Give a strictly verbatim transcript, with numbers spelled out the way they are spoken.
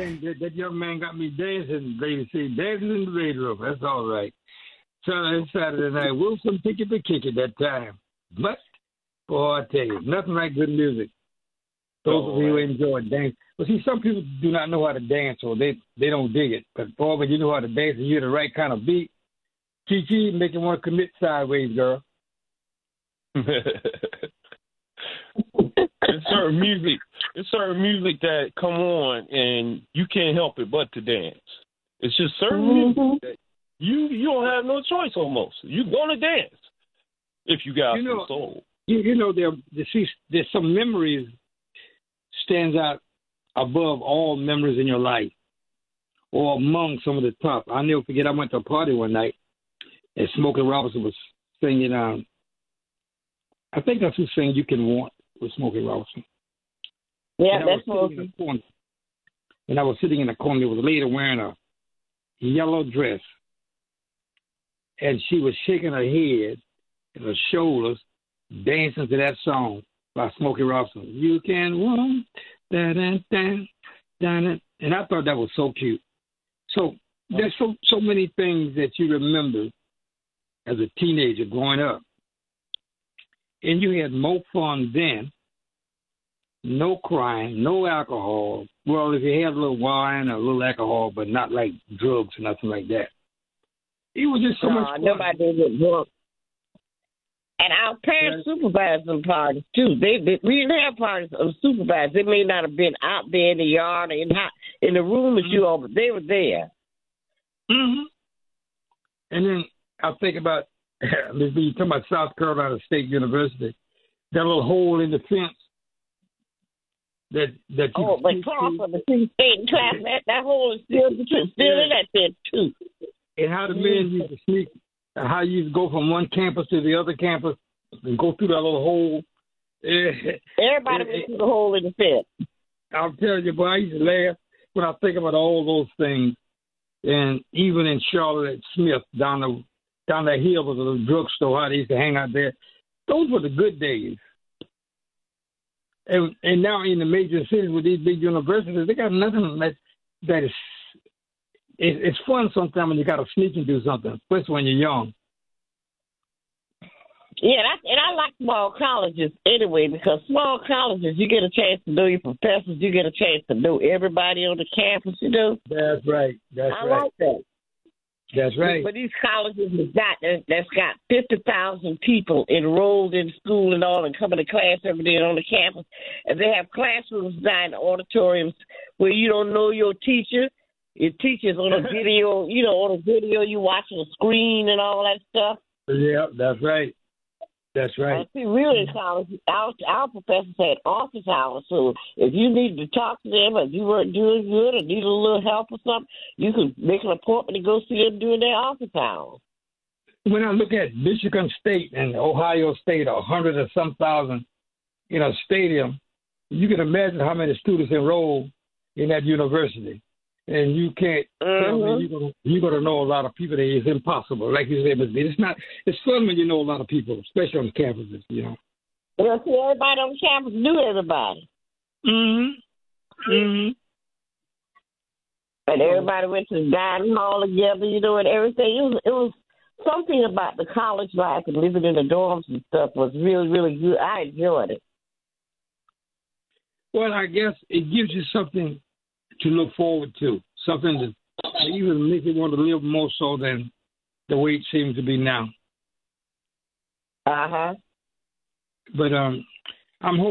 man, that, that young man got me dancing, baby. See, dancing in the bedroom. That's all right. So it's Saturday night. Wilson pick it to kick it that time. But, boy, I tell you, nothing like good music. Those Oh, of you who right. enjoy dance. But see, some people do not know how to dance, or they, they don't dig it. But, boy, when you know how to dance and you hear the right kind of beat, Kiki, make you want to commit sideways, girl. It's certain music. It's certain music that come on and you can't help it but to dance. It's just certain Mm-hmm. music that you you don't have no choice almost. You're gonna dance if you got You know, some soul. You, you know, there, there- there's some memories stands out above all memories in your life, or among some of the top. I'll never forget. I went to a party one night, and Smokey Robinson was singing. Um, I think that's who sang "You Can Want" with Smokey Robinson. Yeah, and I that's was sitting in a corner, and I was sitting in a corner. There was a lady wearing a yellow dress, and she was shaking her head and her shoulders, dancing to that song by Smokey Robinson. You can want da da da da da. And I thought that was so cute. So there's so so many things that you remember as a teenager growing up, and you had more fun then. No crime, no alcohol. Well, if you had a little wine or a little alcohol, but not like drugs or nothing like that. It was just so no, much fun. nobody did get drunk. And our parents Yeah. supervised them parties too. They, they we didn't have parties of supervised. They may not have been out there in the yard or in the, in the room with you all, but they were there. Mm-hmm. And then I think about, you talking about South Carolina State University, that little hole in the fence that that you Oh, but Crawford, the two state class, that, that hole is still still in that there too. and how the men used to sneak, how you used to go from one campus to the other campus and go through that little hole. Everybody went through the hole in the fence. I'll tell you, boy, I used to laugh when I think about all those things. And even in Charlotte at Smith, down the down the hill was a little drugstore, how they used to hang out there. Those were the good days. And, and now in the major cities with these big universities, they got nothing that that is. It, it's fun sometimes when you got to sneak and do something, especially when you're young. Yeah, that's, and I like small colleges anyway, because small colleges, you get a chance to know your professors, you get a chance to know everybody on the campus, you know. That's right. That's I right. like that. That's right. But these colleges has got that's got fifty thousand people enrolled in school and all, and coming to class every day on the campus, and they have classrooms down in auditoriums where you don't know your teacher. Your teacher's on a video, you know, on a video, you watching a screen and all that stuff. Yeah, that's right. That's right. I see, really, in college, our, our professors had office hours, so if you needed to talk to them, if you weren't doing good or needed a little help or something, you could make an appointment to go see them during their office hours. When I look at Michigan State and Ohio State, a hundred or some thousand, in a stadium, you can imagine how many students enroll in that university. And you can't mm-hmm. tell me you're gonna you're gonna know a lot of people there. It's impossible. Like you said, it's not. It's fun when you know a lot of people, especially on campuses. You know. Well, see, everybody on campus knew everybody. Mm-hmm. Mm-hmm. And everybody went to the dining hall together, you know, and everything. It was it was something about the college life and living in the dorms and stuff was really really good. I enjoyed it. Well, I guess it gives you something to look forward to, something that even make you want to live more so than the way it seems to be now. Uh huh. But um, I'm hoping.